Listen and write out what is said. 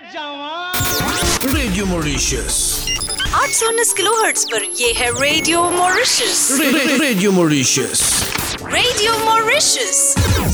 Radio Mauritius 819 kilohertz पर ये है radio Mauritius. Radio Mauritius. Radio Mauritius,